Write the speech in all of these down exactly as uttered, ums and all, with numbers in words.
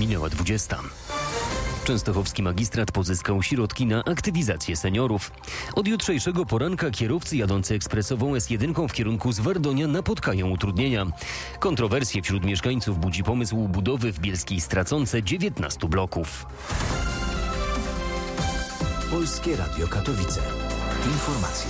Minęła dwudziesta. Częstochowski magistrat pozyskał środki na aktywizację seniorów. Od jutrzejszego poranka kierowcy jadący ekspresową S jeden w kierunku Zwardonia napotkają utrudnienia. Kontrowersje wśród mieszkańców budzi pomysł budowy w Bielskiej Straconce dziewiętnastu bloków. Polskie Radio Katowice. Informacje.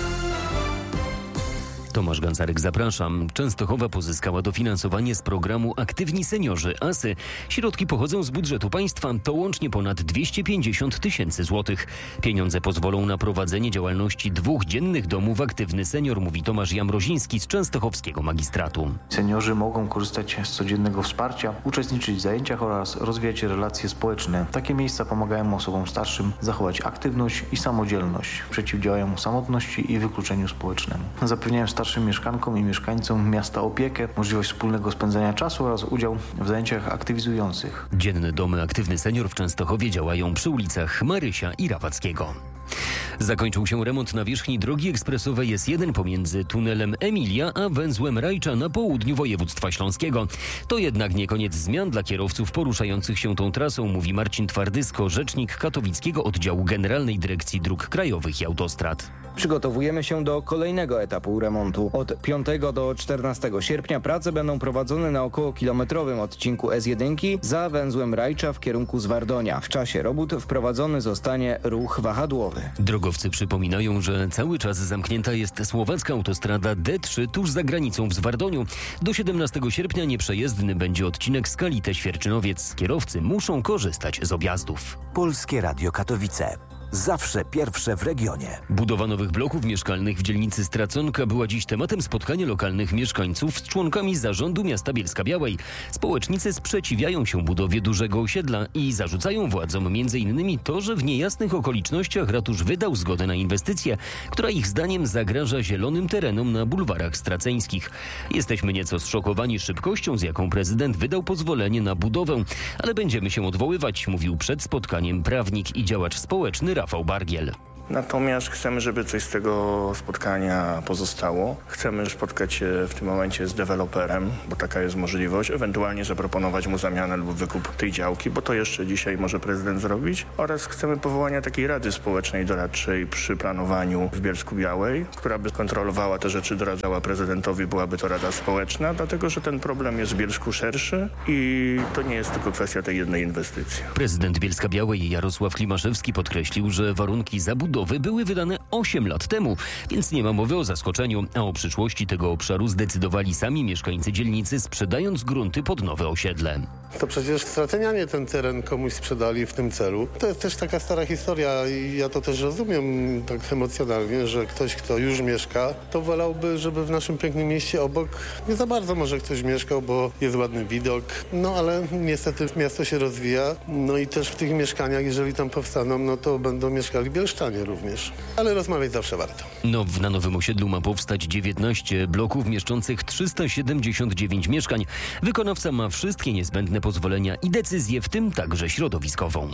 Tomasz Gancarek, zapraszam. Częstochowa pozyskała dofinansowanie z programu Aktywni Seniorzy ASY. Środki pochodzą z budżetu państwa, to łącznie ponad dwieście pięćdziesiąt tysięcy złotych. Pieniądze pozwolą na prowadzenie działalności dwóch dziennych domów Aktywny Senior, mówi Tomasz Jamroziński z częstochowskiego magistratu. Seniorzy mogą korzystać z codziennego wsparcia, uczestniczyć w zajęciach oraz rozwijać relacje społeczne. Takie miejsca pomagają osobom starszym zachować aktywność i samodzielność, przeciwdziałają samotności i wykluczeniu społecznemu. Zapewniają starszym mieszkankom i mieszkańcom miasta opiekę, możliwość wspólnego spędzania czasu oraz udział w zajęciach aktywizujących. Dzienne domy Aktywny Senior w Częstochowie działają przy ulicach Marysia i Rawackiego. Zakończył się remont nawierzchni drogi ekspresowej S jeden pomiędzy tunelem Emilia a węzłem Rajcza na południu województwa śląskiego. To jednak nie koniec zmian dla kierowców poruszających się tą trasą, mówi Marcin Twardysko, rzecznik katowickiego oddziału Generalnej Dyrekcji Dróg Krajowych i Autostrad. Przygotowujemy się do kolejnego etapu remontu. Od piątego do czternastego sierpnia prace będą prowadzone na około kilometrowym odcinku S jeden za węzłem Rajcza w kierunku Zwardonia. W czasie robót wprowadzony zostanie ruch wahadłowy. Drogowcy przypominają, że cały czas zamknięta jest słowacka autostrada D trzy tuż za granicą w Zwardoniu. Do siedemnastego sierpnia nieprzejezdny będzie odcinek Skalite-Świerczynowiec. Kierowcy muszą korzystać z objazdów. Polskie Radio Katowice. Zawsze pierwsze w regionie. Budowa nowych bloków mieszkalnych w dzielnicy Straconka była dziś tematem spotkania lokalnych mieszkańców z członkami zarządu miasta Bielska-Białej. Społecznicy sprzeciwiają się budowie dużego osiedla i zarzucają władzom między innymi to, że w niejasnych okolicznościach ratusz wydał zgodę na inwestycję, która ich zdaniem zagraża zielonym terenom na bulwarach straceńskich. Jesteśmy nieco zszokowani szybkością, z jaką prezydent wydał pozwolenie na budowę, ale będziemy się odwoływać, mówił przed spotkaniem prawnik i działacz społeczny Rafał Bargiel. Natomiast chcemy, żeby coś z tego spotkania pozostało. Chcemy spotkać się w tym momencie z deweloperem, bo taka jest możliwość, ewentualnie zaproponować mu zamianę lub wykup tej działki, bo to jeszcze dzisiaj może prezydent zrobić. Oraz chcemy powołania takiej Rady Społecznej Doradczej przy planowaniu w Bielsku-Białej, która by kontrolowała te rzeczy, doradzała prezydentowi, byłaby to Rada Społeczna, dlatego że ten problem jest w Bielsku szerszy i to nie jest tylko kwestia tej jednej inwestycji. Prezydent Bielska-Białej Jarosław Klimaszewski podkreślił, że warunki zabudowy były wydane osiem lat temu, więc nie ma mowy o zaskoczeniu, a o przyszłości tego obszaru zdecydowali sami mieszkańcy dzielnicy, sprzedając grunty pod nowe osiedle. To przecież stracenianie ten teren komuś sprzedali w tym celu. To jest też taka stara historia i ja to też rozumiem tak emocjonalnie, że ktoś, kto już mieszka, to wolałby, żeby w naszym pięknym mieście obok nie za bardzo może ktoś mieszkał, bo jest ładny widok. No ale niestety miasto się rozwija, no i też w tych mieszkaniach, jeżeli tam powstaną, no to będą mieszkali bielszczanie również. Ale rozmawiać zawsze warto. No, na nowym osiedlu ma powstać dziewiętnaście bloków mieszczących trzysta siedemdziesiąt dziewięć mieszkań. Wykonawca ma wszystkie niezbędne pozwolenia i decyzję, w tym także środowiskową.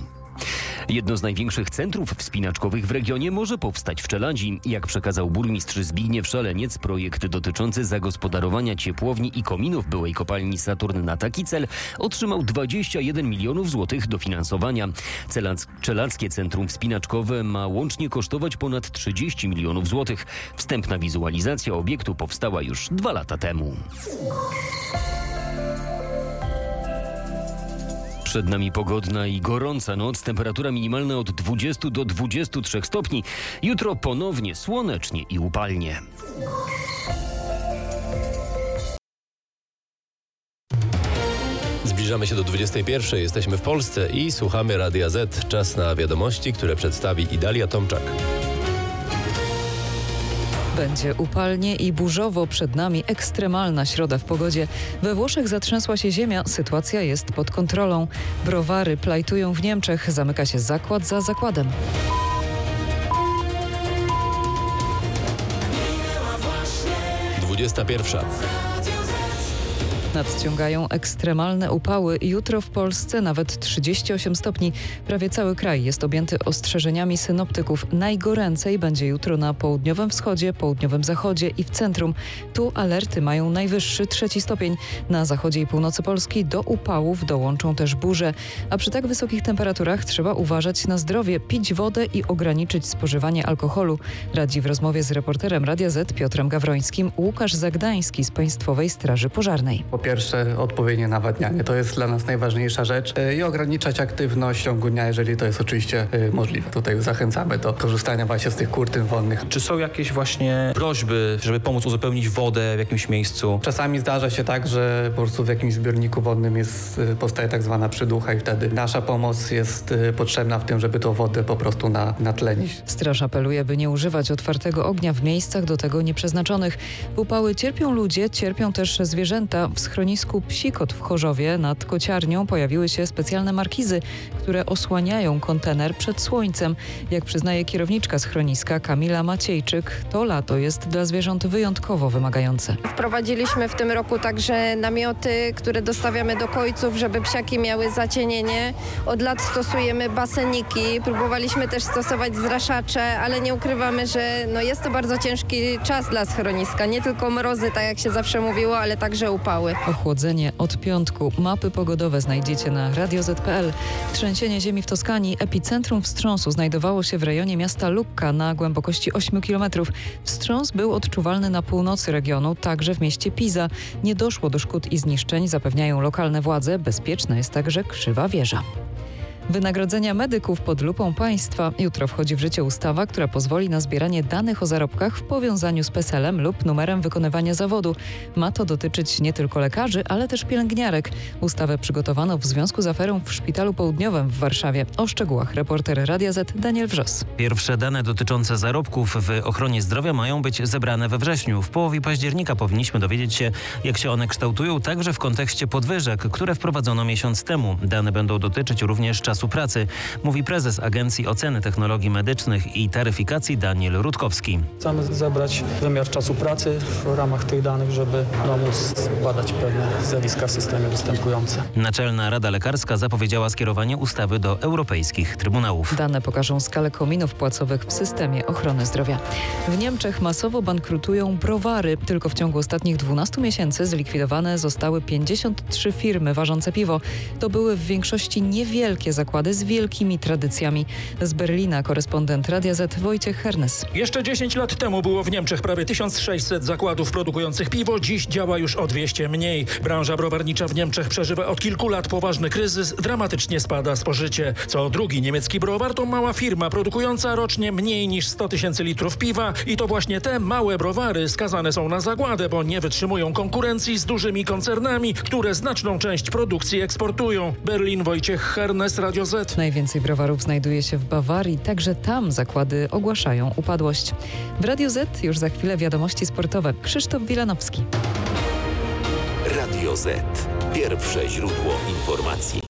Jedno z największych centrów wspinaczkowych w regionie może powstać w Czeladzi. Jak przekazał burmistrz Zbigniew Szaleniec, projekt dotyczący zagospodarowania ciepłowni i kominów byłej kopalni Saturn na taki cel otrzymał dwadzieścia jeden milionów złotych dofinansowania. Celac- Czeladzkie Centrum Wspinaczkowe ma łącznie kosztować ponad trzydzieści milionów złotych. Wstępna wizualizacja obiektu powstała już dwa lata temu. Przed nami pogodna i gorąca noc, temperatura minimalna od dwudziestu do dwudziestu trzech stopni. Jutro ponownie słonecznie i upalnie. Zbliżamy się do dwudziestej pierwszej. Jesteśmy w Polsce i słuchamy Radia Z. Czas na wiadomości, które przedstawi Idalia Tomczak. Będzie upalnie i burzowo, przed nami ekstremalna środa w pogodzie. We Włoszech zatrzęsła się ziemia, sytuacja jest pod kontrolą. Browary plajtują w Niemczech, zamyka się zakład za zakładem. dwudziesta pierwsza. Nadciągają ekstremalne upały. Jutro w Polsce nawet trzydzieści osiem stopni. Prawie cały kraj jest objęty ostrzeżeniami synoptyków. Najgoręcej będzie jutro na południowym wschodzie, południowym zachodzie i w centrum. Tu alerty mają najwyższy trzeci stopień. Na zachodzie i północy Polski do upałów dołączą też burze. A przy tak wysokich temperaturach trzeba uważać na zdrowie, pić wodę i ograniczyć spożywanie alkoholu. Radzi w rozmowie z reporterem Radia Z Piotrem Gawrońskim Łukasz Zagdański z Państwowej Straży Pożarnej. Po pierwsze, odpowiednie nawadnianie. To jest dla nas najważniejsza rzecz i ograniczać aktywność w ciągu dnia, jeżeli to jest oczywiście możliwe. Tutaj zachęcamy do korzystania właśnie z tych kurtyn wodnych. Czy są jakieś właśnie prośby, żeby pomóc uzupełnić wodę w jakimś miejscu? Czasami zdarza się tak, że po prostu w jakimś zbiorniku wodnym jest, powstaje tak zwana przyducha i wtedy nasza pomoc jest potrzebna w tym, żeby tą wodę po prostu na, natlenić. Straż apeluje, by nie używać otwartego ognia w miejscach do tego nieprzeznaczonych. W upały cierpią ludzie, cierpią też zwierzęta. W schronisku Psikot w Chorzowie nad kociarnią pojawiły się specjalne markizy, które osłaniają kontener przed słońcem. Jak przyznaje kierowniczka schroniska Kamila Maciejczyk, to lato jest dla zwierząt wyjątkowo wymagające. Wprowadziliśmy w tym roku także namioty, które dostawiamy do kojców, żeby psiaki miały zacienienie. Od lat stosujemy baseniki, próbowaliśmy też stosować zraszacze, ale nie ukrywamy, że no jest to bardzo ciężki czas dla schroniska. Nie tylko mrozy, tak jak się zawsze mówiło, ale także upały. Ochłodzenie od piątku. Mapy pogodowe znajdziecie na radio zet kropka pe el. Trzęsienie ziemi w Toskanii. Epicentrum wstrząsu znajdowało się w rejonie miasta Lucca na głębokości ośmiu kilometrów. Wstrząs był odczuwalny na północy regionu, także w mieście Pisa. Nie doszło do szkód i zniszczeń, zapewniają lokalne władze. Bezpieczna jest także Krzywa Wieża. Wynagrodzenia medyków pod lupą państwa. Jutro wchodzi w życie ustawa, która pozwoli na zbieranie danych o zarobkach w powiązaniu z peselem lub numerem wykonywania zawodu. Ma to dotyczyć nie tylko lekarzy, ale też pielęgniarek. Ustawę przygotowano w związku z aferą w Szpitalu Południowym w Warszawie. O szczegółach reporter Radia Z Daniel Wrzos. Pierwsze dane dotyczące zarobków w ochronie zdrowia mają być zebrane we wrześniu. W połowie października powinniśmy dowiedzieć się, jak się one kształtują, także w kontekście podwyżek, które wprowadzono miesiąc temu. Dane będą dotyczyć również czasu pracy, mówi prezes Agencji Oceny Technologii Medycznych i Taryfikacji Daniel Rutkowski. Chcemy zebrać wymiar czasu pracy w ramach tych danych, żeby no, móc badać pewne zjawiska w systemie występujące. Naczelna Rada Lekarska zapowiedziała skierowanie ustawy do europejskich trybunałów. Dane pokażą skalę kominów płacowych w systemie ochrony zdrowia. W Niemczech masowo bankrutują browary. Tylko w ciągu ostatnich dwunastu miesięcy zlikwidowane zostały pięćdziesiąt trzy firmy ważące piwo. To były w większości niewielkie zakłady z wielkimi tradycjami. Z Berlina korespondent Radia Z Wojciech Hernes. Jeszcze dziesięć lat temu było w Niemczech prawie tysiąc sześćset zakładów produkujących piwo. Dziś działa już o dwieście mniej. Branża browarnicza w Niemczech przeżywa od kilku lat poważny kryzys. Dramatycznie spada spożycie. Co drugi niemiecki browar to mała firma produkująca rocznie mniej niż sto tysięcy litrów piwa. I to właśnie te małe browary skazane są na zagładę, bo nie wytrzymują konkurencji z dużymi koncernami, które znaczną część produkcji eksportują. Berlin, Wojciech Hernes, Radio Z. Najwięcej browarów znajduje się w Bawarii, także tam zakłady ogłaszają upadłość. W Radio Z już za chwilę wiadomości sportowe. Krzysztof Wilanowski. Radio Z. Pierwsze źródło informacji.